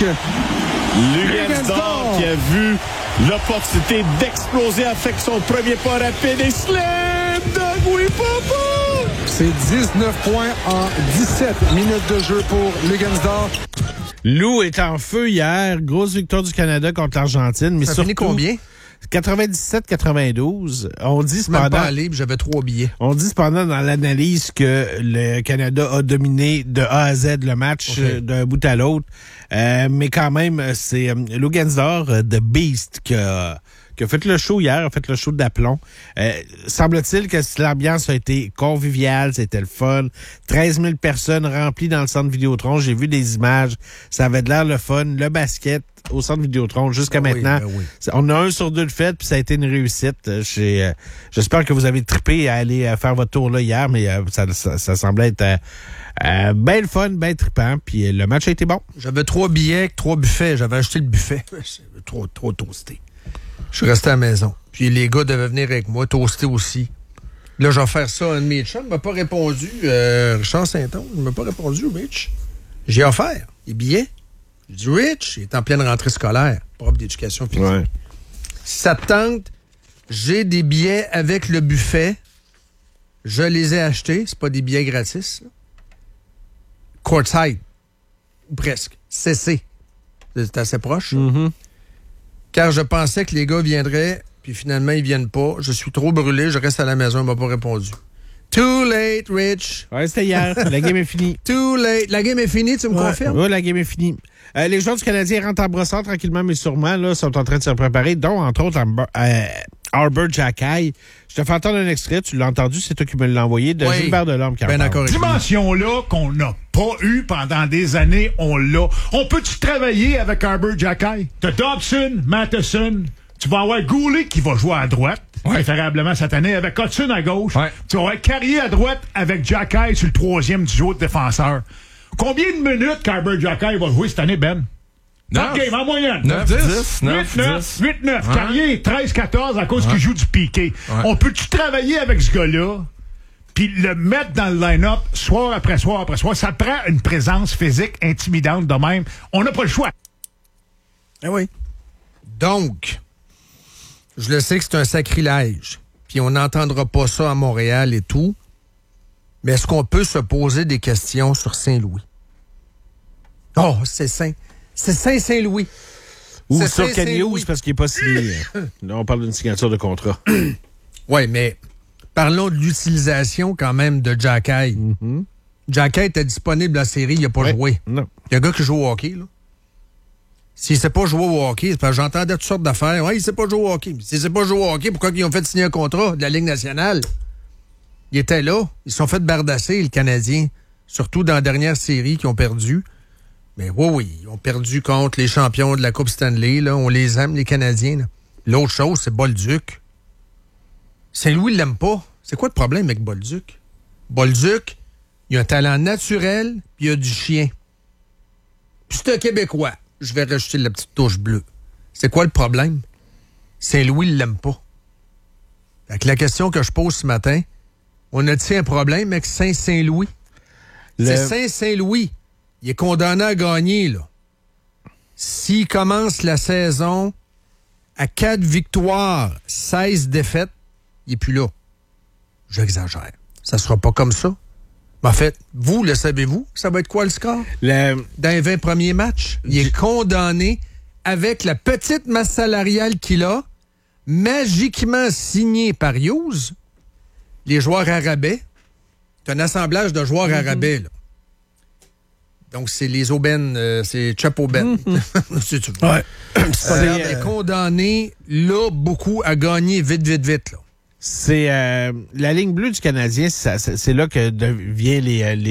marque. Lugansdorf qui a vu l'opportunité d'exploser avec son premier pas rapide et slam de Louis Papa. C'est 19 points en 17 minutes de jeu pour Lugansdorf. Lou est en feu hier. Grosse victoire du Canada contre l'Argentine. Mais ça surtout, finit combien? 97-92. On dit cependant... Même pas à libre, j'avais 3 billets. On dit cependant dans l'analyse que le Canada a dominé de A à Z le match d'un bout à l'autre. Mais quand même, c'est Lugansdorf, The Beast, qui a fait le show hier, a fait le show d'aplomb. Semble-t-il que l'ambiance a été conviviale, c'était le fun. 13 000 personnes remplies dans le centre Vidéotron. J'ai vu des images. Ça avait de l'air le fun. Le basket au centre Vidéotron jusqu'à maintenant. Oui. On a 1 sur 2 de fait, puis ça a été une réussite. J'espère que vous avez trippé à aller faire votre tour là hier, mais ça semblait être bien le fun, bien trippant. Puis le match a été bon. J'avais 3 billets, 3 buffets. J'avais acheté le buffet. Trop toasté. Je suis resté à la maison. Puis les gars devaient venir avec moi, toaster aussi. Là, je vais faire ça. Un de mes chums ne m'a pas répondu. Richard Saint-Onge ne m'a pas répondu, Rich. J'ai offert les billets. J'ai dit, Rich, il est en pleine rentrée scolaire, prof d'éducation physique. Ouais. Si ça te tente, j'ai des billets avec le buffet. Je les ai achetés. C'est pas des billets gratis. Là. Courtside. Ou presque. CC. C'est assez proche. Car je pensais que les gars viendraient, puis finalement, ils viennent pas. Je suis trop brûlé, je reste à la maison, il m'a pas répondu. Too late, Rich. Ouais, c'était hier. La game est finie. Too late. La game est finie, tu me confirmes? Oui, la game est finie. Les joueurs du Canadien rentrent en brossard tranquillement, mais sûrement, là, sont en train de se préparer, dont, entre autres, Arbor Xhekaj. Je te fais entendre un extrait, tu l'as entendu, c'est toi qui me l'as envoyé, de Gilbert Delorme. Ben d'accord. Dimension-là qu'on n'a pas eu pendant des années, on l'a. On peut-tu travailler avec Arbor Xhekaj? T'as Dobson, Matheson, tu vas avoir Goulet qui va jouer à droite, préférablement cette année, avec Hudson à gauche. Ouais. Tu vas avoir Carrier à droite avec Xhekaj sur le 3e duo de défenseurs. Combien de minutes qu'Arbor Xhekaj va jouer cette année, Ben? 9 games en moyenne. 9-10. 8-9. Carrier 13-14 à cause qu'il joue du piqué. Ouais. On peut-tu travailler avec ce gars-là puis le mettre dans le line-up soir après soir après soir? Ça prend une présence physique intimidante de même. On n'a pas le choix. Ah oui. Donc, je le sais que c'est un sacrilège. Puis on n'entendra pas ça à Montréal et tout. Mais est-ce qu'on peut se poser des questions sur Saint-Louis? Oh, c'est Saint. C'est Saint-Louis. Ou sur Kenny parce qu'il n'est pas signé. Là, on parle d'une signature de contrat. Oui, mais parlons de l'utilisation quand même de Xhekaj. Xhekaj était disponible en série, il n'a pas joué. Non. Il y a un gars qui joue au hockey, là. S'il ne sait pas jouer au hockey, c'est parce que j'entendais toutes sortes d'affaires. Ouais, il ne sait pas jouer au hockey. S'il ne sait pas jouer au hockey, pourquoi ils ont fait signer un contrat de la Ligue nationale? Il était là. Ils se sont fait bardasser, le Canadien. Surtout dans la dernière série qu'ils ont perdu. Mais oui, ils ont perdu contre les champions de la Coupe Stanley. Là. On les aime, les Canadiens. Là. L'autre chose, c'est Bolduc. Saint-Louis ne l'aime pas. C'est quoi le problème avec Bolduc? Bolduc, il a un talent naturel, puis il a du chien. Puis c'est un Québécois. Je vais rajouter la petite touche bleue. C'est quoi le problème? Saint-Louis ne l'aime pas. Fait que la question que je pose ce matin, on a-t-il un problème avec Saint-Louis? C'est Saint-Louis. Il est condamné à gagner, là. S'il commence la saison à 4 victoires, 16 défaites, il n'est plus là. J'exagère. Ça sera pas comme ça. Mais en fait, vous, le savez-vous? Ça va être quoi le score? Dans les 20 premiers matchs, il est condamné avec la petite masse salariale qu'il a, magiquement signé par Hughes, les joueurs à rabais. C'est un assemblage de joueurs à rabais, là. Donc, c'est les aubaines, c'est Chap Aubaine. Si tu veux. Ouais. Il est condamné, là, beaucoup à gagner vite, là. C'est la ligne bleue du Canadien, c'est là que deviennent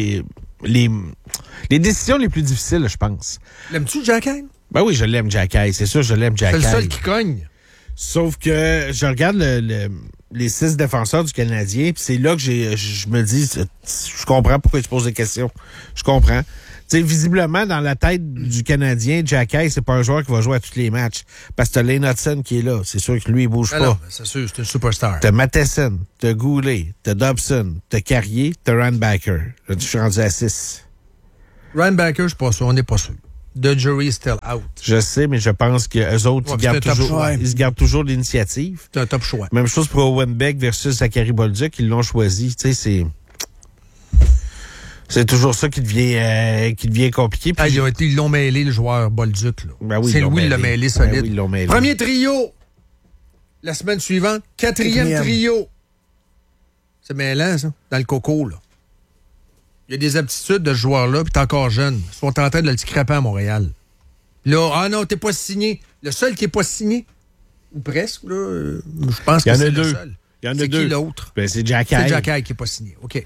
les décisions les plus difficiles, je pense. L'aimes-tu, Xhekaj? Ben oui, je l'aime, Xhekaj. C'est sûr, je l'aime, Xhekaj. C'est le seul qui cogne. Sauf que je regarde les 6 défenseurs du Canadien, puis c'est là que je me dis, je comprends pourquoi tu poses des questions. Je comprends. Tu sais, visiblement, dans la tête du Canadien, Xhekaj, c'est pas un joueur qui va jouer à tous les matchs. Parce que t'as Lane Hudson qui est là. C'est sûr que lui, il bouge pas. Non, c'est sûr, c'est un superstar. T'as Matheson, t'as Goulet, t'as Dobson, t'as Carrier, t'as Randbacker. Je suis rendu à 6. Randbacker, je suis pas sûr. On n'est pas sûr. The jury's still out. Je sais, mais je pense qu'eux autres, ils se gardent toujours l'initiative. C'est un top choix. Même chose pour Owen Beck versus Zachary Bolduc, ils l'ont choisi. Tu sais, c'est toujours ça qui devient compliqué. Puis Ils l'ont mêlé, le joueur Bolduc. Là. Ben oui, c'est Louis l'a mêlé solide. Ben oui, ils l'ont mêlé. Premier trio. La semaine suivante, quatrième trio. C'est mêlant, ça, dans le coco, là. Il y a des aptitudes de ce joueur-là, puis t'es encore jeune. Ils sont en train de le scraper à Montréal. Là, non, t'es pas signé. Le seul qui est pas signé, ou presque, là, je pense que c'est le seul. Il y en a deux. C'est deux. qui l'autre? Ben, c'est Jack High. C'est Jack High qui est pas signé. OK.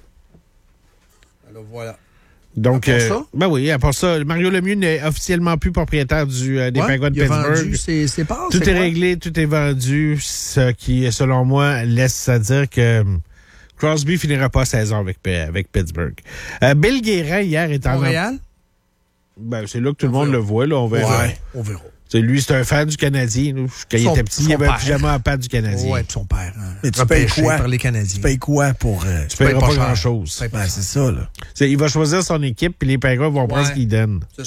Alors, voilà. Donc, ça? Ben oui, à part ça, Mario Lemieux n'est officiellement plus propriétaire des Penguins de Pittsburgh. Vendu ses parts, tout est réglé, tout est vendu, ce qui, selon moi, laisse à dire que Crosby finira pas sa saison avec Pittsburgh. Bill Guérin, hier, est en Montréal? Ben, c'est là que tout le monde le voit, là, on verra. Ouais, on verra. Lui, c'est un fan du Canadien. Quand il était petit, il avait un pyjama à pattes du Canadien. Oui, puis son père. Hein. Mais tu payes quoi? Par les Canadiens. Tu payes quoi pour... Tu payeras pas grand-chose. Ben, c'est ça, là. Il va choisir son équipe, puis les Penguins vont prendre ce qu'ils donnent. C'est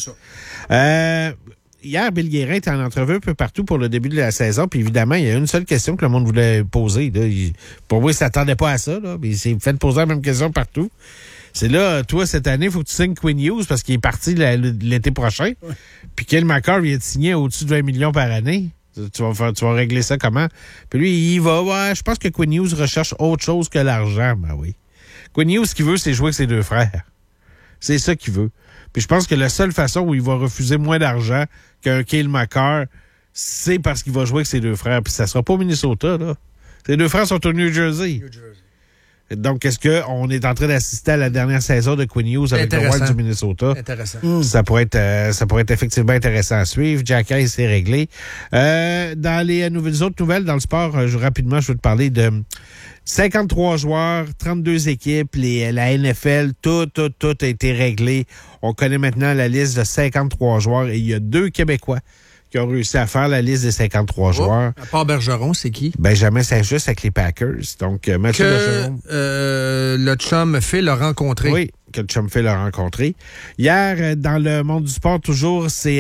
ça. Hier, Bill Guérin était en entrevue un peu partout pour le début de la saison, puis évidemment, il y a une seule question que le monde voulait poser. Là. Pour moi, il ne s'attendait pas à ça, là, mais il s'est fait poser la même question partout. C'est là, toi, cette année, il faut que tu signes Quinn Hughes parce qu'il est parti l'été prochain. Ouais. Puis Cale Makar vient de signer au-dessus de 20 millions par année. Tu vas régler ça comment? Puis lui, il va, ouais, je pense que Quinn Hughes recherche autre chose que l'argent. Ben oui. Quinn Hughes, ce qu'il veut, c'est jouer avec ses deux frères. C'est ça qu'il veut. Puis je pense que la seule façon où il va refuser moins d'argent qu'un Cale Makar, c'est parce qu'il va jouer avec ses deux frères. Puis ça sera pas au Minnesota, là. Ses deux frères sont au New Jersey. Donc, est-ce qu'on est en train d'assister à la dernière saison de Quinn Hughes avec le Wild du Minnesota? Intéressant. Ça pourrait être effectivement intéressant à suivre. Jack High, c'est réglé. Dans les autres nouvelles dans le sport, rapidement, je veux te parler de 53 joueurs, 32 équipes, la NFL, tout a été réglé. On connaît maintenant la liste de 53 joueurs et il y a 2 Québécois qui ont réussi à faire la liste des 53 joueurs. À part Bergeron, c'est qui? Benjamin Saint-Just avec les Packers. Donc, Mathieu Bergeron. Le chum Phil l'a rencontré. Oui, que le chum Phil l'a rencontré. Hier, dans le monde du sport, toujours, c'est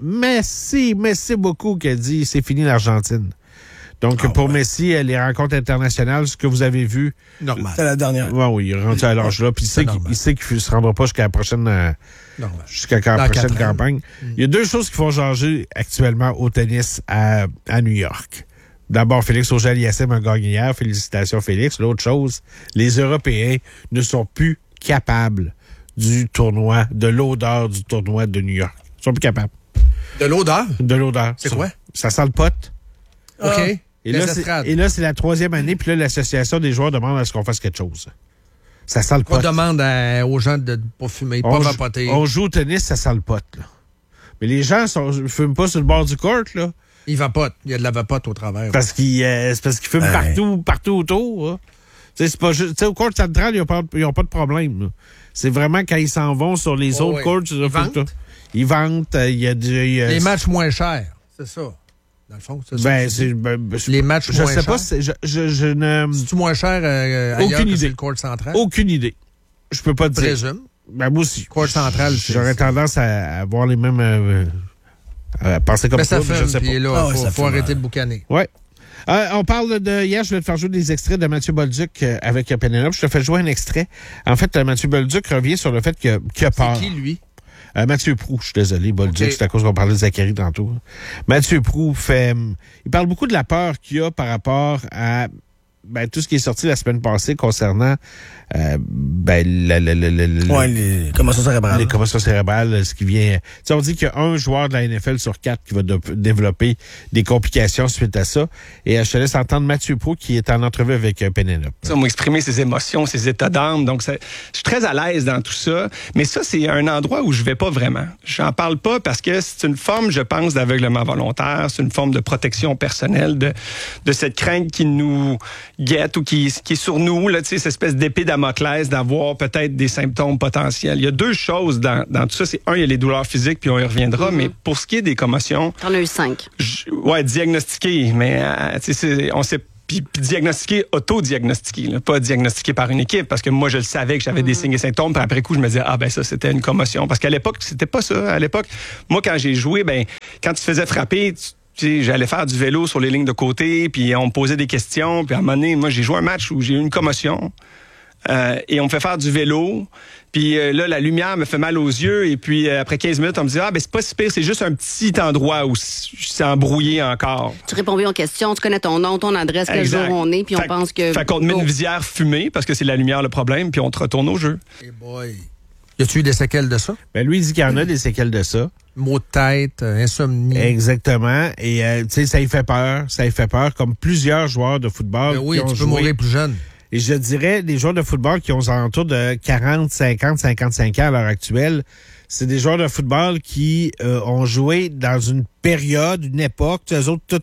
Messi beaucoup qui a dit c'est fini l'Argentine. Donc, pour Messi, les rencontres internationales, ce que vous avez vu... Normal. C'est la dernière. Oui, il est rendu à l'âge là. Puis il sait qu'il ne se rendra pas jusqu'à la prochaine... Jusqu'à la prochaine campagne. Il y a 2 choses qui font changer actuellement au tennis à New York. D'abord, Félix Auger-Aliassime a gagné hier. Félicitations, Félix. L'autre chose, les Européens ne sont plus capables de l'odeur du tournoi de New York. Ils sont plus capables. De l'odeur? De l'odeur. C'est quoi? Ça sent le pote. OK. Et là, c'est la 3e année. Puis là, l'association des joueurs demande à ce qu'on fasse quelque chose. Ça sent le pote. On demande aux gens de ne pas fumer, pas vapoter. On joue au tennis, ça sent le pote, là. Mais les gens ne fument pas sur le bord du court, là. Ils vapotent. Il y a de la vapote au travers. Parce qu'ils fument partout autour. Hein. C'est pas juste. Au court central, ils n'ont pas de problème. Là. C'est vraiment quand ils s'en vont sur les autres courts. Ils vendent. Il y a les matchs moins chers. C'est ça. Dans le fond, les matchs moins chers. Je sais pas. Je ne. C'est-tu moins cher ailleurs que le court central? Aucune idée. Je peux pas te dire. Présume. Ben, moi aussi. Court central. J'aurais tendance à avoir les mêmes. À penser comme ça, je sais pas. Là, faut arrêter de boucaner. Ouais. On parle de... Hier, je vais te faire jouer des extraits de Mathieu Bolduc avec Penelope. Je te fais jouer un extrait. En fait, Mathieu Bolduc revient sur le fait qu'il a peur. C'est qui, lui? Mathieu Proulx, je suis désolé. Bolduc, c'est à cause qu'on parlait de Zachary tantôt. Mathieu Proulx il parle beaucoup de la peur qu'il a par rapport à tout ce qui est sorti la semaine passée concernant les commotions cérébrales. Les commotions cérébrales, ce qui vient... T'sais, on dit qu'il y a un joueur de la NFL sur 4 qui va développer des complications suite à ça. Et je te laisse entendre Mathieu Proulx qui est en entrevue avec Penelope. Ça m'a exprimé ses émotions, ses états d'âme. Donc, je suis très à l'aise dans tout ça. Mais ça, c'est un endroit où je vais pas vraiment. J'en parle pas parce que c'est une forme, je pense, d'aveuglement volontaire. C'est une forme de protection personnelle de cette crainte qui nous guette ou qui est sur nous, là, cette espèce d'épée Damoclès d'avoir peut-être des symptômes potentiels. Il y a 2 choses dans tout ça. C'est il y a les douleurs physiques, puis on y reviendra. Mais pour ce qui est des commotions... T'en as eu 5. Diagnostiquées. Mais on sait Puis auto-diagnostiqué, là, pas diagnostiqué par une équipe, parce que moi, je le savais que j'avais des signes et symptômes, puis après coup, je me disais, ça, c'était une commotion. Parce qu'à l'époque, c'était pas ça. À l'époque, moi, quand j'ai joué, quand tu te faisais frapper, j'allais faire du vélo sur les lignes de côté, puis on me posait des questions, puis à un moment donné, moi, j'ai joué un match où j'ai eu une commotion, et on me fait faire du vélo, puis là, la lumière me fait mal aux yeux, et puis après 15 minutes, on me dit, c'est pas si pire, c'est juste un petit endroit où c'est embrouillé encore. Tu réponds bien aux questions, tu connais ton nom, ton adresse, quel jour on est, puis on pense que... Fait qu'on te met une visière fumée, parce que c'est la lumière le problème, puis on te retourne au jeu. Hey boy. Y a-tu eu des séquelles de ça? Lui, il dit qu'il y en a des séquelles de ça. Maux de tête, insomnie. Exactement. Et, ça y fait peur. Ça y fait peur, comme plusieurs joueurs de football. Oui, tu peux mourir plus jeune. Et je dirais, les joueurs de football qui ont aux alentours de 40, 50, 55 ans à l'heure actuelle, c'est des joueurs de football qui ont joué dans une période, une époque, eux autres, tout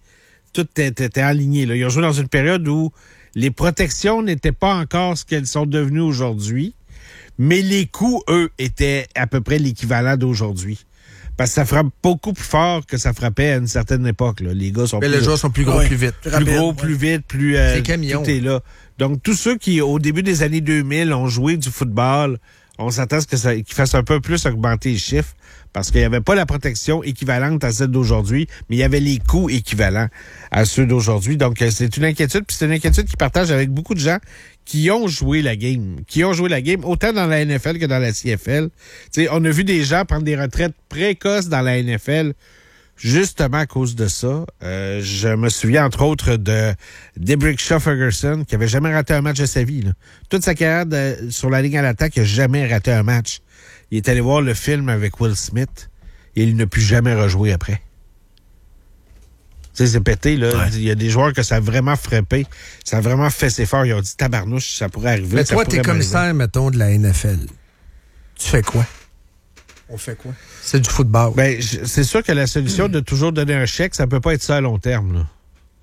était aligné. Là. Ils ont joué dans une période où les protections n'étaient pas encore ce qu'elles sont devenues aujourd'hui, mais les coups, eux, étaient à peu près l'équivalent d'aujourd'hui. Parce que ça frappe beaucoup plus fort que ça frappait à une certaine époque. Là. Les gars sont les joueurs sont plus gros, plus vite. Plus gros, plus vite, plus... c'est camion. Tout est là. Donc, tous ceux qui, au début des années 2000, ont joué du football, on s'attend à ce qu'ils fassent un peu plus augmenter les chiffres parce qu'il n'y avait pas la protection équivalente à celle d'aujourd'hui, mais il y avait les coûts équivalents à ceux d'aujourd'hui. Donc, c'est une inquiétude, puis c'est une inquiétude qu'ils partagent avec beaucoup de gens qui ont joué la game, autant dans la NFL que dans la CFL. T'sais, on a vu des gens prendre des retraites précoces dans la NFL justement à cause de ça. Je me souviens entre autres de D'Brickashaw Ferguson qui avait jamais raté un match de sa vie. Là. Toute sa carrière sur la ligne à l'attaque, il n'a jamais raté un match. Il est allé voir le film avec Will Smith et il n'a plus jamais rejoué après. Tu sais, c'est pété, là. Ouais. Il y a des joueurs que ça a vraiment frappé. Ça a vraiment fait ses efforts. Ils ont dit, tabarnouche, ça pourrait arriver. Mais toi, t'es commissaire, mettons, de la NFL. Tu fais quoi? On fait quoi? C'est du football. C'est sûr que la solution de toujours donner un chèque, ça peut pas être ça à long terme, là.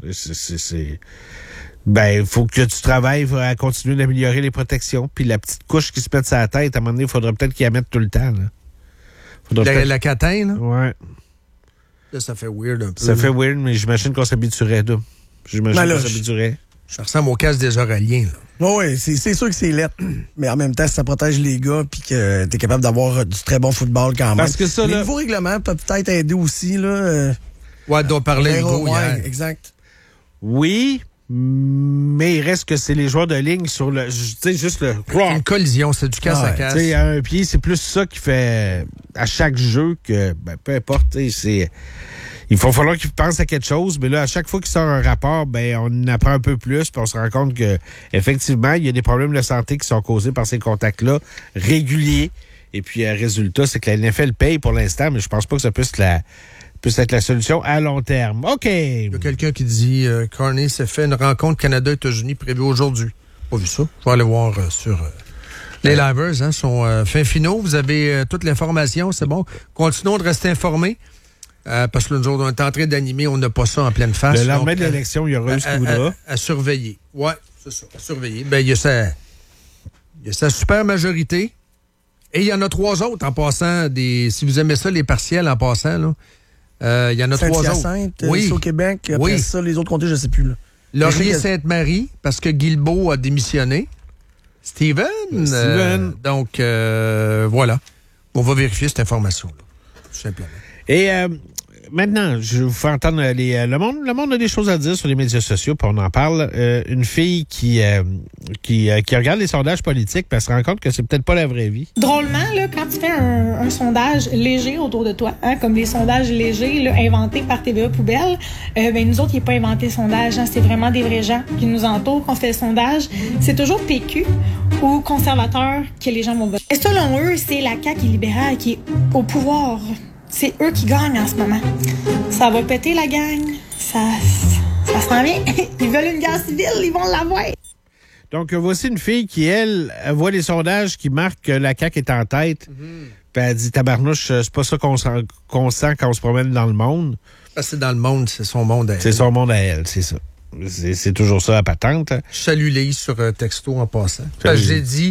Il faut que tu travailles à continuer d'améliorer les protections. Puis la petite couche qui se pète sur la tête, à un moment donné, il faudrait peut-être qu'il la mette tout le temps, là. La catin, là? Ouais. Là, ça fait weird un peu. Ça fait weird, mais j'imagine qu'on s'habituerait, là. Ça ressemble au casque des Auraliens, là. Oui, c'est sûr que c'est lettre. Mais en même temps, si ça protège les gars puis que t'es capable d'avoir du très bon football quand même. Parce que ça, les nouveaux règlements peuvent peut-être aider aussi, là. Ouais, dont parlait Hugo hier. Exact. Oui, mais il reste que c'est les joueurs de ligne sur le... Tu sais, juste le... Une collision, c'est du casse à casse. Tu sais, à un pied, c'est plus ça qui fait à chaque jeu que... peu importe, c'est... Il va falloir qu'ils pensent à quelque chose, mais là, à chaque fois qu'il sort un rapport, on apprend un peu plus, puis on se rend compte que effectivement, il y a des problèmes de santé qui sont causés par ces contacts-là réguliers. Et puis, résultat, c'est que la NFL paye pour l'instant, mais je pense pas que ça puisse être la solution à long terme. OK. Il y a quelqu'un qui dit Carney s'est fait une rencontre Canada-États-Unis prévue aujourd'hui. Pas vu ça. Je vais aller voir sur... Les livers sont fin finaux. Vous avez toute l'information, c'est bon. Continuons de rester informés. Parce que là, nous autres, on est en train d'animer, on n'a pas ça en pleine face. Le lendemain de l'élection, il y aura eu ce coup-là. À surveiller. Oui, c'est ça. À surveiller. Il y a sa super majorité. Et il y en a 3 autres en passant. Si vous aimez ça, les partiels en passant, là. Il y en a 3 autres. Saint-Hyacinthe, au Québec. Après ça, les autres comtés, je ne sais plus. Là. Laurier-Sainte-Marie, parce que Guilbeault a démissionné. Steven. Donc, voilà. On va vérifier cette information-là. Tout simplement. Et maintenant, je vous fais entendre le monde a des choses à dire sur les médias sociaux, puis on en parle. Une fille qui regarde les sondages politiques, puis elle se rend compte que c'est peut-être pas la vraie vie. Drôlement, là, quand tu fais un sondage léger autour de toi, comme les sondages légers là, inventés par TVA Poubelle, nous autres, il n'est pas inventé le sondage. C'est vraiment des vrais gens qui nous entourent, qu'on fait le sondage. C'est toujours PQ ou conservateur que les gens vont voter. Et selon eux, c'est la CAQ libérale qui est au pouvoir. C'est eux qui gagnent en ce moment. Ça va péter la gang. Ça s'en vient. Ils veulent une guerre civile, ils vont l'avoir. Donc, voici une fille qui, elle voit les sondages qui marquent que la CAQ est en tête. Puis elle dit, tabarnouche, c'est pas ça qu'on sent quand on se promène dans le monde. Parce que dans le monde, c'est son monde à elle. C'est son monde à elle, c'est ça. C'est toujours ça, à patente. Je salue Lise sur texto en passant. Parce que j'ai dit,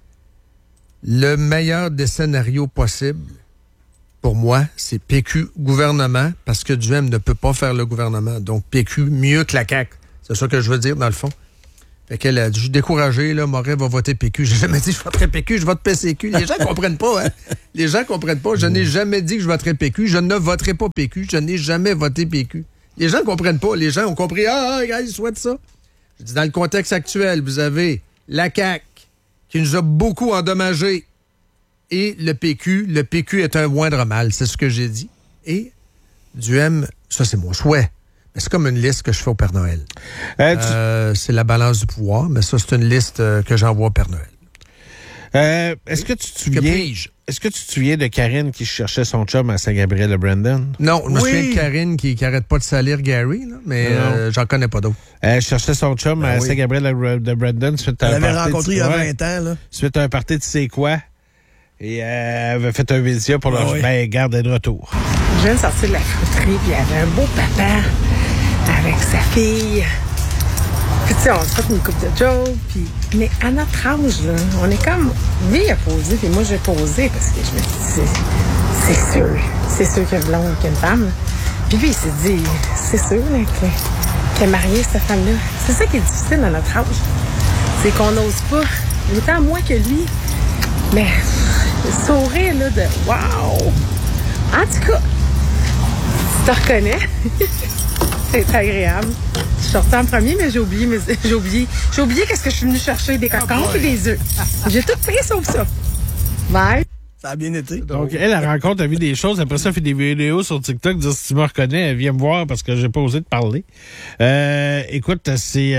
le meilleur des scénarios possibles, pour moi, c'est PQ gouvernement, parce que Duhem ne peut pas faire le gouvernement. Donc, PQ mieux que la CAQ. C'est ça que je veux dire, dans le fond. Fait qu'elle a dit, je suis découragé, là, Moret va voter PQ. J'ai jamais dit, je voterai PQ, je vote PCQ. Les gens comprennent pas, hein. Les gens comprennent pas. Je n'ai jamais dit que je voterai PQ. Je ne voterai pas PQ. Je n'ai jamais voté PQ. Les gens comprennent pas. Les gens ont compris, regarde, ils souhaitent ça. Je dis, dans le contexte actuel, vous avez la CAQ qui nous a beaucoup endommagés et le PQ. Le PQ est un moindre mal. C'est ce que j'ai dit. Et Duhem, ça, c'est mon souhait. Mais c'est comme une liste que je fais au Père Noël. C'est la balance du pouvoir, mais ça, c'est une liste que j'envoie au Père Noël. Est-ce que tu te souviens de Karine qui cherchait son chum à Saint-Gabriel-de-Brandon? Non, je me souviens de Karine qui arrête pas de salir Gary, là, mais j'en connais pas d'autres. Elle cherchait son chum à Saint-Gabriel-de-Brandon suite à elle l'avait rencontré il y a 20 ans. Là. Suite à un party de c'est quoi. Et elle avait fait un visio pour leur garde de retour. Je viens de sortir de la fruiterie, puis il y avait un beau papa avec sa fille. Puis tu sais, on se fait une coupe de jokes, puis... Mais à notre âge, là, on est comme... Lui, il a posé, puis moi, j'ai posé, parce que je me suis dit, c'est sûr qu'il y a une blonde, qu'il y a une femme. Puis lui, il s'est dit, c'est sûr là, qu'il a marié cette femme-là. C'est ça qui est difficile à notre âge. C'est qu'on n'ose pas, autant moi que lui. Mais le sourire, là, de « wow ». En tout cas, tu te reconnais. C'est agréable. Je suis sortie en premier, mais j'ai oublié qu'est-ce que je suis venue chercher, des cocons et des œufs. J'ai tout pris sauf ça. Bye. Ça a bien été. Donc, elle rencontre, elle vit des choses. Après ça, elle fait des vidéos sur TikTok. Dire si tu me reconnais, elle vient me voir parce que j'ai pas osé te parler. Écoute, c'est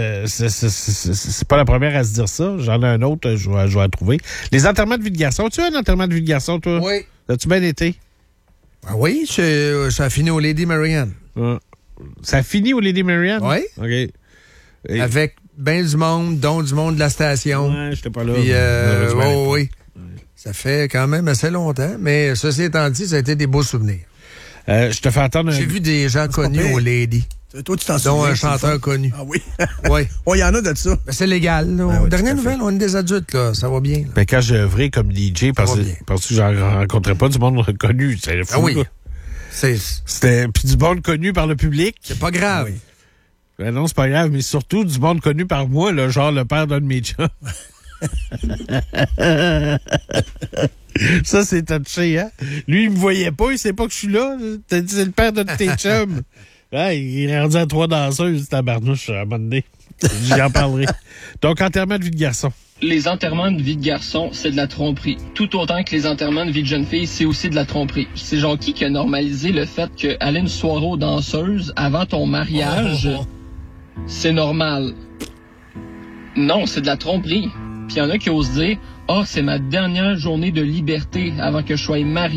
pas la première à se dire ça. J'en ai un autre, je vais la trouver. Les enterrements de vie de garçon. Tu as un enterrement de vie de garçon, toi? Oui. As-tu bien été? Ah oui, ça a fini au Lady Marianne. Ça a fini au Lady Marianne? Oui. OK. Et... Avec ben du monde, dont du monde de la station. Ouais, j'étais pas là. Puis, oui. Ça fait quand même assez longtemps, mais ceci étant dit, ça a été des beaux souvenirs. Je te fais attendre... J'ai vu des gens connus au Lady. Toi, tu t'en souviens? Dont un chanteur connu. Ah oui? Oui. Il y en a de ça. Ben, c'est légal. Dernière nouvelle, on est des adultes, là. Ça va bien. Ben, quand j'ai œuvré comme DJ, parce que j'en rencontrais pas du monde connu. C'est fou. Ah oui. C'était puis du monde connu par le public. C'est pas grave. Oui. Ben non, c'est pas grave, mais surtout du monde connu par moi, là, genre le père d'un de mes chums. Ça, c'est touché, hein? Lui, il me voyait pas, il sait pas que je suis là. T'as dit, c'est le père de tes chums. Ah, il est rendu à 3 danseuses, tabarnouche, à un moment donné. J'en parlerai. Donc, enterrement de vie de garçon. Les enterrements de vie de garçon, c'est de la tromperie. Tout autant que les enterrements de vie de jeune fille, c'est aussi de la tromperie. C'est genre qui a normalisé le fait qu'aller une soirée aux danseuses avant ton mariage, c'est normal. Non, c'est de la tromperie. Puis il y en a qui osent dire « Ah, c'est ma dernière journée de liberté avant que je sois marié. »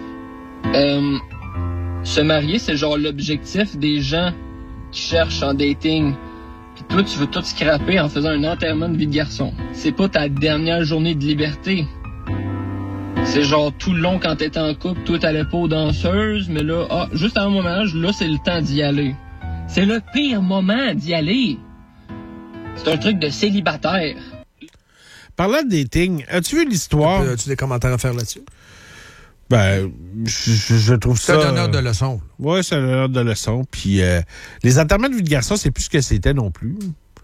Se marier, c'est genre l'objectif des gens qui cherchent en dating. Puis toi, tu veux tout scraper en faisant un enterrement de vie de garçon. C'est pas ta dernière journée de liberté. C'est genre tout le long quand t'étais en couple, toi t'allais pas aux danseuses, mais là, juste avant mon mariage, là, c'est le temps d'y aller. C'est le pire moment d'y aller. C'est un truc de célibataire. Parlant de dating, as-tu vu l'histoire? As-tu des commentaires à faire là-dessus? Ben, je trouve ça... C'est un honneur de leçon. Oui, c'est un honneur de leçon. Puis les enterrements de vie de garçon, c'est plus ce que c'était non plus.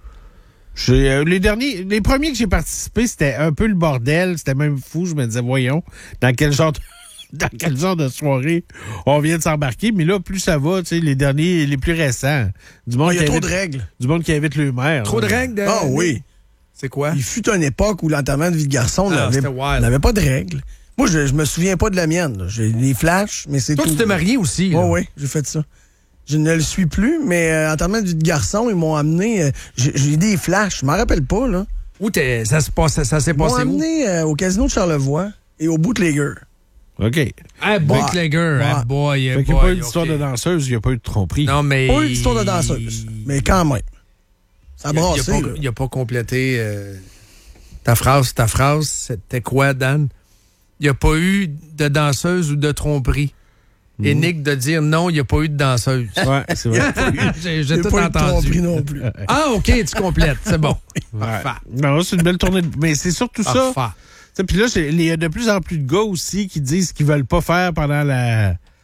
Les premiers que j'ai participé, c'était un peu le bordel. C'était même fou. Je me disais, voyons, dans quel genre de soirée on vient de s'embarquer. Mais là, plus ça va, tu sais, les derniers, les plus récents. Il y a trop de règles. Du monde qui invite le maire. Trop de règles? Ah oui. C'est quoi? Il fut une époque où l'enterrement de vie de garçon n'avait pas de règles. Moi, je me souviens pas de la mienne. J'ai des flashs, mais c'est tout. Toi, tu t'es marié aussi. Oui, j'ai fait ça. Je ne le suis plus, mais enterrement de vie de garçon, ils m'ont amené... j'ai des flashs, je m'en rappelle pas, là. Où ça s'est passé Ils m'ont amené au casino de Charlevoix et au Bootlegger. OK. Hey, Bootlegger, boy. Fait qu'il n'y a pas eu d'histoire de danseuse, il n'y a pas eu de tromperie. Non, mais... Pas eu d'histoire de danseuse, mais quand même. Ça a brassé, il n'a pas complété ta phrase. Ta phrase, c'était quoi, Dan? Il n'y a pas eu de danseuse ou de tromperie. Et Nick de dire non, il n'y a pas eu de danseuse. Ouais, c'est vrai. J'ai tout entendu. Non plus. Ah, OK, tu complètes. C'est bon. Ouais. Non, c'est une belle tournée. Mais c'est surtout ça. Puis là, il y a de plus en plus de gars aussi qui disent qu'ils veulent pas faire pendant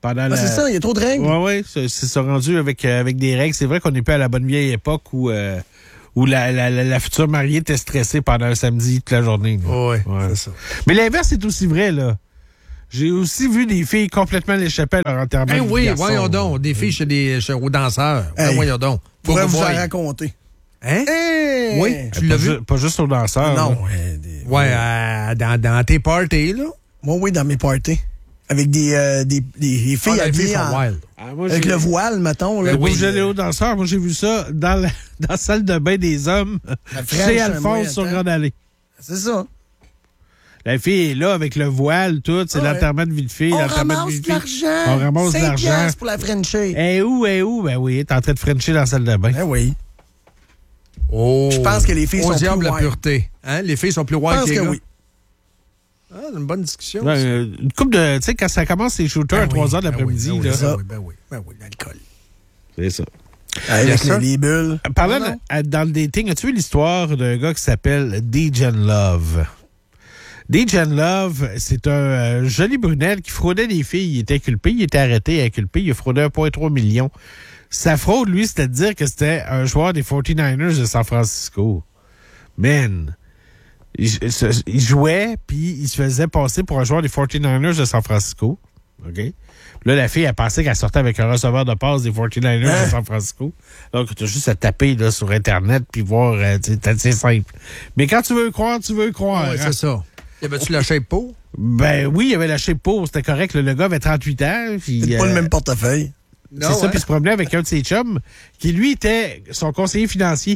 C'est ça, il y a trop de règles. Oui, c'est ça rendu avec des règles. C'est vrai qu'on n'est plus à la bonne vieille époque où la future mariée était stressée pendant un samedi toute la journée. Oui, c'est ça. Mais l'inverse est aussi vrai, là. J'ai aussi vu des filles complètement l'échapper à leur enterrement. Oui, voyons donc. Des filles chez aux danseurs. Voyons donc. Pourrais vous en raconter. Hein? Hey! Oui, tu l'as vu? Pas juste aux danseurs. Non. Dans tes parties, là? Oui, dans mes parties. Avec des filles habillées avec le voile, mettons. Là. Oui, j'allais aux danseurs. Moi, j'ai vu ça dans la salle de bain des hommes chez Alphonse sur Grande Allée. C'est ça. La fille est là avec le voile, tout. C'est l'enterrement de vie de fille. On ramasse de l'argent. On ramasse de l'argent. 5$ pour la Frenchie. Eh où? Ben oui, t'es en train de Frencher dans la salle de bain. Ben oui. Oh. Je pense que les filles sont diable plus la pureté. Hein? Les filles sont plus wild que les gars. oui. Ah, c'est une bonne discussion. Une couple de... Tu sais, quand ça commence les shooters à 3 heures de l'après-midi. Ben oui, l'alcool. C'est ça. Avec les bulles. Parlant dans le dating, as-tu vu l'histoire d'un gars qui s'appelle Dejan Love? Dejan Love, c'est un joli brunel qui fraudait des filles. Il était inculpé, il était arrêté et inculpé. Il a fraudé 1,3 million. Sa fraude, lui, c'était de dire que c'était un joueur des 49ers de San Francisco. Man! Il jouait, puis il se faisait passer pour un joueur des 49ers de San Francisco. OK? Là, la fille, elle pensait qu'elle sortait avec un receveur de passe des 49ers de San Francisco. Donc, tu as juste à taper là, sur Internet puis voir, c'est assez simple. Mais quand tu veux croire, tu veux croire. Oui, c'est ça. Y avait-tu la shape pour? Ben oui, il y avait la shape pour. C'était correct. Le gars avait 38 ans. C'est pas le même portefeuille. C'est ça, puis il se promenait avec un de ses chums qui, lui, était son conseiller financier.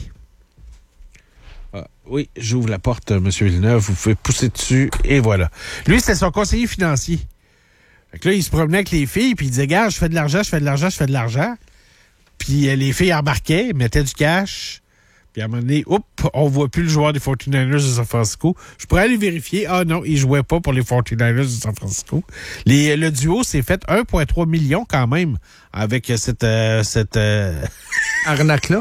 Oui, j'ouvre la porte, M. Villeneuve. Vous pouvez pousser dessus, et voilà. Lui, c'était son conseiller financier. Fait que là, il se promenait avec les filles, puis il disait, gars, je fais de l'argent. Puis les filles embarquaient, mettaient du cash. Puis à un moment donné, on voit plus le joueur des 49ers de San Francisco. Je pourrais aller vérifier. Ah non, il jouait pas pour les 49ers de San Francisco. Le duo s'est fait 1,3 million quand même avec cette arnaque-là.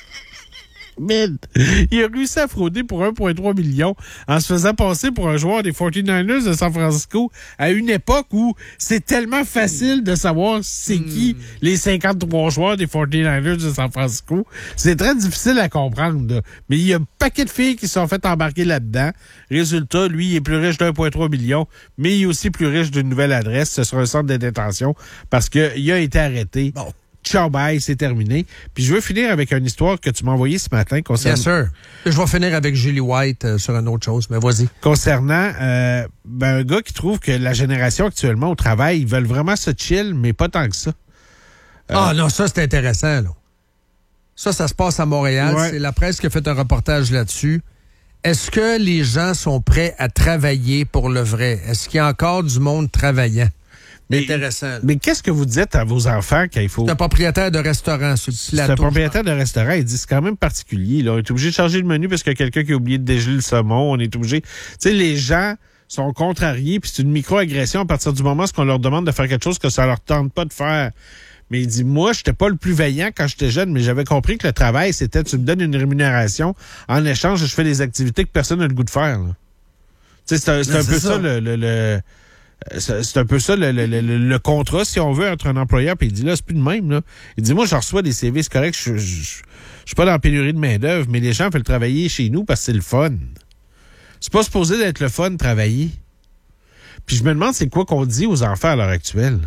Mais il a réussi à frauder pour 1,3 million en se faisant passer pour un joueur des 49ers de San Francisco à une époque où c'est tellement facile de savoir c'est qui les 53 joueurs des 49ers de San Francisco. C'est très difficile à comprendre. Là. Mais il y a un paquet de filles qui se sont fait embarquer là-dedans. Résultat, lui, il est plus riche d'1,3 million, mais il est aussi plus riche d'une nouvelle adresse. Ce sera un centre de détention parce qu'il a été arrêté. Bon. Ciao, bye, c'est terminé. Puis je veux finir avec une histoire que tu m'as envoyée ce matin concernant... Bien sûr. Je vais finir avec Julie White sur une autre chose, mais vas-y. Concernant un gars qui trouve que la génération actuellement au travail, ils veulent vraiment se chill, mais pas tant que ça. Non, ça c'est intéressant, là. Ça se passe à Montréal. Ouais. C'est la presse qui a fait un reportage là-dessus. Est-ce que les gens sont prêts à travailler pour le vrai? Est-ce qu'il y a encore du monde travaillant? Intéressant. Mais qu'est-ce que vous dites à vos enfants quand il faut... C'est un propriétaire de restaurant sur le plateau. C'est un propriétaire de restaurant. Il dit c'est quand même particulier. Là. On est obligé de changer le menu parce qu'il y a quelqu'un qui a oublié de dégeler le saumon. On est obligé... Tu sais, les gens sont contrariés puis c'est une micro-agression à partir du moment où on leur demande de faire quelque chose que ça leur tente pas de faire. Mais il dit, moi, j'étais pas le plus vaillant quand j'étais jeune, mais j'avais compris que le travail, c'était tu me donnes une rémunération. En échange, je fais des activités que personne n'a le goût de faire. Tu sais, c'est un peu ça c'est un peu ça le contrat, si on veut, entre un employeur. Puis il dit, là, c'est plus de même. Là. Il dit, moi, je reçois des CV, c'est correct, je suis pas dans la pénurie de main-d'œuvre, mais les gens veulent travailler chez nous parce que c'est le fun. C'est pas supposé d'être le fun de travailler. Puis je me demande, c'est quoi qu'on dit aux enfants à l'heure actuelle?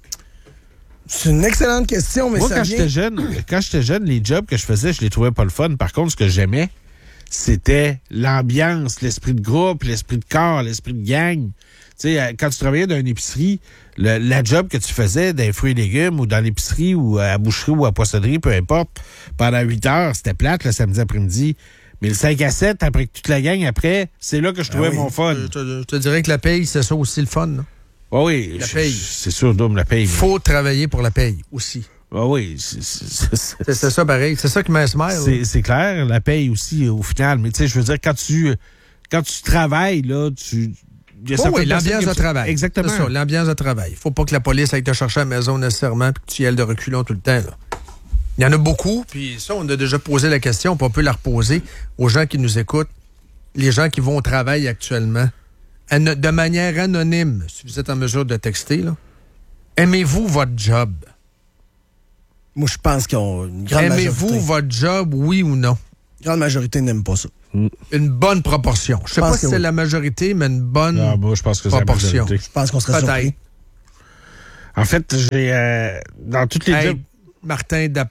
C'est une excellente question, mais moi, ça quand j'étais jeune, les jobs que je faisais, je les trouvais pas le fun. Par contre, ce que j'aimais, c'était l'ambiance, l'esprit de groupe, l'esprit de corps, l'esprit de gang. Tu sais, quand tu travaillais dans une épicerie, la job que tu faisais dans les fruits et légumes ou dans l'épicerie ou à la boucherie ou à la poissonnerie, peu importe, pendant 8 heures, c'était plate le samedi après-midi. Mais le 5 à 7, après toute la gang, après, c'est là que je trouvais mon fun. Je te dirais que la paye, c'est ça aussi le fun. Là. Oui, la paye. C'est sûr, Dom, la paye. Faut travailler pour la paye aussi. Oui, c'est ça pareil. C'est ça qui m'inspire. C'est clair, la paye aussi au final. Mais tu sais, je veux dire, quand tu travailles, là, oui, l'ambiance de travail. Exactement. C'est ça, l'ambiance de travail. Faut pas que la police aille te chercher à la maison nécessairement puis que tu y ailles de reculons tout le temps. Là. Il y en a beaucoup, puis ça, on a déjà posé la question, puis on peut la reposer aux gens qui nous écoutent, les gens qui vont au travail actuellement, de manière anonyme, si vous êtes en mesure de texter, là. Aimez-vous votre job? Moi, je pense qu'ils ont une grande majorité. Aimez-vous votre job, oui ou non? Une grande majorité n'aime pas ça. Une bonne proportion. Je sais pas si c'est la majorité, mais une bonne moi, je pense que proportion. C'est la majorité. Je pense qu'on serait surpris. En fait, j'ai... dans toutes les jobs... Martin là,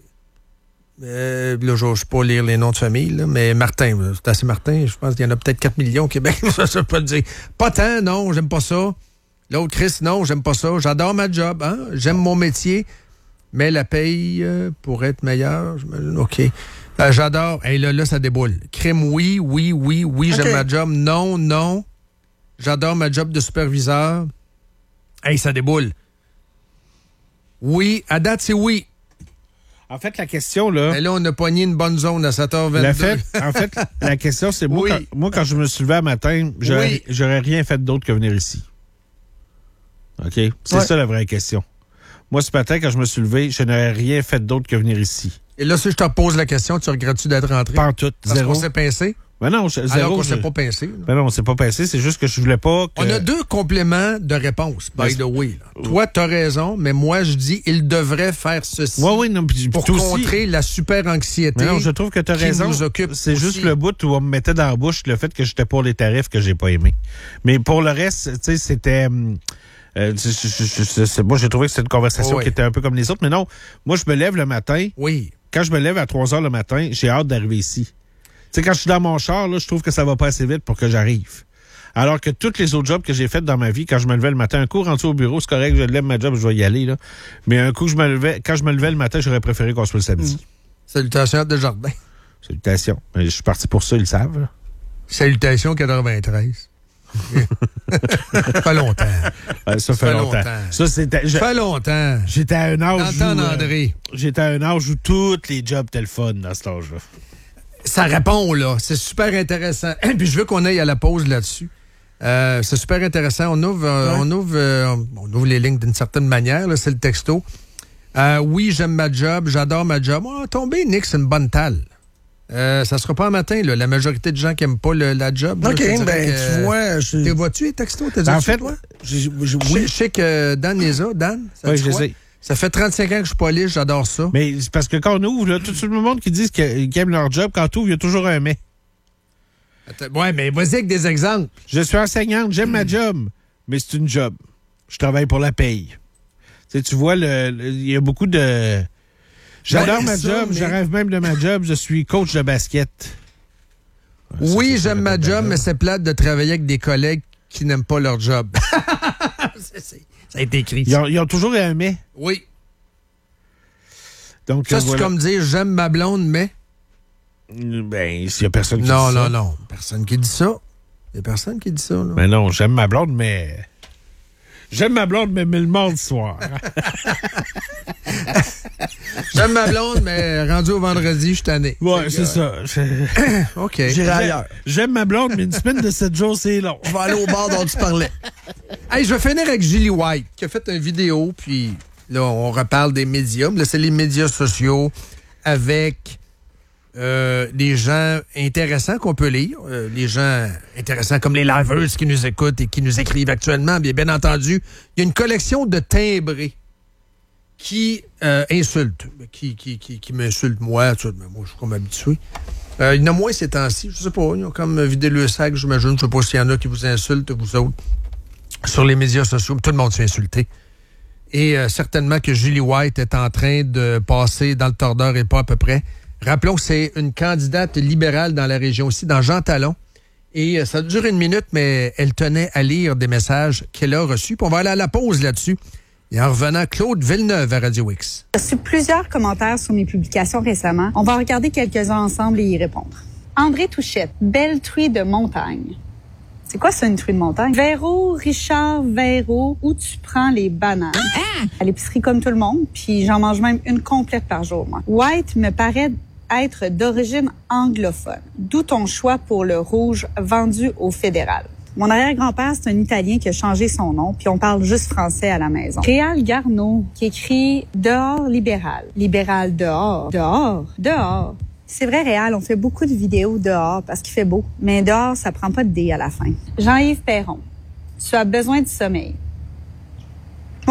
je ne vais pas lire les noms de famille, là, mais Martin, c'est assez Martin, je pense qu'il y en a peut-être 4 millions au Québec, ça peut le dire. Pas tant, non, j'aime pas ça. L'autre, Chris, non, j'aime pas ça. J'adore ma job, hein? J'aime mon métier, mais la paye pourrait être meilleure, j'imagine. OK. J'adore. Hey, là, ça déboule. Crime, oui, j'aime ma job. Non. J'adore ma job de superviseur. Hey, ça déboule. Oui, à date, c'est oui. En fait, la question, là... Mais là, on a pogné une bonne zone à 7h22. En fait, la question, c'est moi, quand je me suis levé un matin, j'aurais rien fait d'autre que venir ici. OK? C'est ça la vraie question. Moi, ce matin, quand je me suis levé, je n'aurais rien fait d'autre que venir ici. Et là, si je te pose la question, tu regrettes-tu d'être rentré? Pas en tout. Parce qu'on s'est pincé? Ben non, zéro. Alors qu'on s'est pas pincé. Ben non, on s'est pas pincé. C'est juste que je voulais pas que... On a 2 compléments de réponse, by the way. Toi, t'as raison, mais moi, je dis, il devrait faire ceci. Oui, non, pour contrer la super anxiété. Non, je trouve que t'as raison. C'est juste le bout où on me mettait dans la bouche le fait que j'étais pour les tarifs que j'ai pas aimé. Mais pour le reste, tu sais, c'était... moi, j'ai trouvé que c'était une conversation qui était un peu comme les autres. Mais non, moi, je me lève le matin. Oui. Quand je me lève à 3 heures le matin, j'ai hâte d'arriver ici. Tu sais, quand je suis dans mon char, là, je trouve que ça va pas assez vite pour que j'arrive. Alors que tous les autres jobs que j'ai faits dans ma vie, quand je me levais le matin, un coup rendu au bureau, c'est correct, je lève ma job, je vais y aller, là. Mais un coup, quand je me levais le matin, j'aurais préféré qu'on soit le samedi. Salutations de Jardin. Salutations. Je suis parti pour ça, ils le savent, là. Salutations 93. Ça fait longtemps. Ça fait longtemps. Ça fait longtemps. J'étais à un âge André. J'étais à un âge où tous les jobs étaient le fun dans cet âge-là. Ça répond, là. C'est super intéressant. Puis je veux qu'on aille à la pause là-dessus. C'est super intéressant. On ouvre les lignes d'une certaine manière. Là, c'est le texto. Oui, j'aime ma job. J'adore ma job. Tomber, Nick, c'est une bonne talle. Ça sera pas un matin, là. La majorité de gens qui n'aiment pas la job. OK, tu vois... T'es vois-tu les textos? En fait, je sais que Dan les a. Dan, ça oui, je sais. Ça fait 35 ans que je suis pas lisse, j'adore ça. Mais c'est parce que quand on ouvre, là, tout le monde qui dit qu'ils aiment leur job, quand on ouvre, il y a toujours un mais. Ouais, mais vas-y avec des exemples. Je suis enseignante, j'aime ma job, mais c'est une job. Je travaille pour la paye. Tu vois, il y a beaucoup de... J'adore ma job, je rêve même de ma job, je suis coach de basket. Oui, j'aime ma job, mais c'est plate de travailler avec des collègues qui n'aiment pas leur job. Ça a été écrit. Ils ont toujours un mais. Oui. Donc, ça, c'est comme dire j'aime ma blonde, mais. Ben, s'il y a personne qui dit ça. Non. Personne qui dit ça. Il y a personne qui dit ça, là. Ben non, j'aime ma blonde, mais. J'aime ma blonde, mais le mardi soir. J'aime ma blonde, mais rendu au vendredi, je suis tanné. Ouais, c'est ça. OK. J'irai ailleurs. J'aime ma blonde, mais une semaine de 7 jours, c'est long. Je vais aller au bar dont tu parlais. Hey, je vais finir avec Julie White, qui a fait une vidéo, puis là, on reparle des médias. Là, c'est les médias sociaux avec des gens intéressants qu'on peut lire. Les gens intéressants comme les liveurs qui nous écoutent et qui nous écrivent actuellement. Bien entendu, il y a une collection de timbrés qui insultent, qui m'insultent moi. Moi, je suis comme habitué. Il y en a moins ces temps-ci, je sais pas. Ils ont comme vidé le sac, j'imagine. Je sais pas s'il y en a qui vous insultent, vous autres, sur les médias sociaux. Tout le monde s'est insulté. Et certainement que Julie White est en train de passer dans le tordeur et pas à peu près. Rappelons que c'est une candidate libérale dans la région aussi, dans Jean Talon. Et ça dure 1 minute, mais elle tenait à lire des messages qu'elle a reçus. Puis on va aller à la pause là-dessus. Et en revenant, Claude Villeneuve à Radio X. J'ai reçu plusieurs commentaires sur mes publications récemment. On va regarder quelques-uns ensemble et y répondre. André Touchette, belle truie de montagne. C'est quoi ça, une truie de montagne? Richard Véro, où tu prends les bananes? À l'épicerie comme tout le monde, puis j'en mange même une complète par jour, moi. White me paraît être d'origine anglophone. D'où ton choix pour le rouge vendu au fédéral. Mon arrière-grand-père, c'est un Italien qui a changé son nom, puis on parle juste français à la maison. Réal Garneau, qui écrit « Dehors libéral ». Libéral dehors. Dehors. Dehors. C'est vrai, Réal, on fait beaucoup de vidéos dehors parce qu'il fait beau. Mais dehors, ça prend pas de D à la fin. Jean-Yves Perron, tu as besoin de sommeil. Ouais,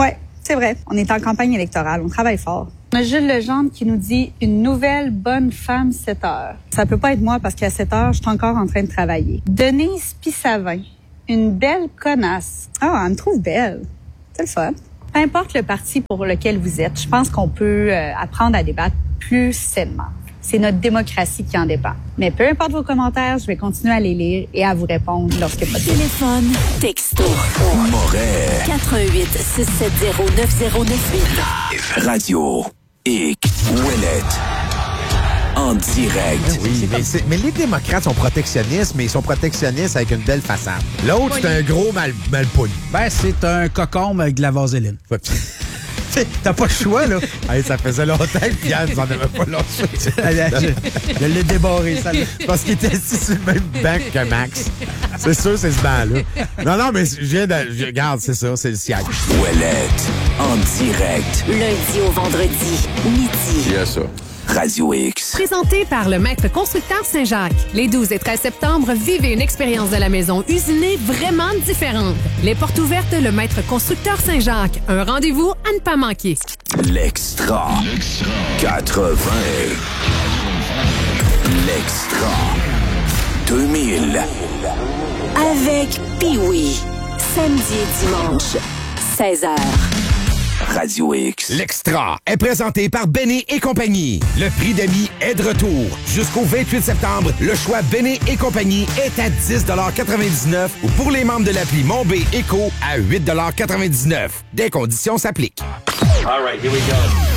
C'est vrai, on est en campagne électorale, on travaille fort. On a Jules Legendre qui nous dit « Une nouvelle bonne femme 7 heures ». Ça peut pas être moi parce qu'à 7 heures, je suis encore en train de travailler. Denise Pissavin, une belle connasse. Ah, elle me trouve belle. C'est le fun. Peu importe le parti pour lequel vous êtes, je pense qu'on peut apprendre à débattre plus sainement. C'est notre démocratie qui en dépend. Mais peu importe vos commentaires, je vais continuer à les lire et à vous répondre lorsque possible. Téléphone, texto. Moret. 88 670 9098. Radio X. Ouellette. En direct. Oui, mais les démocrates sont protectionnistes, mais ils sont protectionnistes avec une belle façade. L'autre, c'est un gros malpoli. Ben, c'est un cocombe avec de la vaseline. T'as pas le choix, là. Hey, ça faisait longtemps que Pierre nous en avait pas lâché. Je l'ai débarré, ça. Parce qu'il était assis sur le même banc que Max. C'est sûr, c'est ce banc-là. Non, mais regarde, c'est ça, c'est le siège. Ouellette. En direct. Lundi au vendredi, midi. Il y a ça. Radio X. Présenté par le Maître Constructeur Saint-Jacques. Les 12 et 13 septembre, vivez une expérience de la maison usinée vraiment différente. Les portes ouvertes, le Maître Constructeur Saint-Jacques. Un rendez-vous à ne pas manquer. L'extra. 80. L'extra. 2000. Avec Pee-Wee. Samedi et dimanche, 16h. Radio X. L'extra est présenté par Benny et compagnie. Le prix d'amis est de retour. Jusqu'au 28 septembre, le choix Benny et compagnie est à 10,99 ou pour les membres de l'appli Mon B Éco à 8,99 Des conditions s'appliquent. All right, here we go.